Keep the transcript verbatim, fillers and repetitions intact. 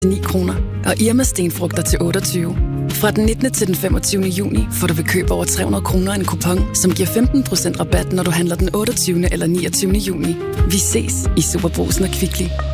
ni kroner og Irma stenfrugter til otteogtyve. Fra den nittende til den femogtyvende juni får du ved køb over tre hundrede kroner en kupon, som giver femten procent rabat, når du handler den otteogtyvende eller niogtyvende juni. Vi ses i Superbrugsen og Kvickly.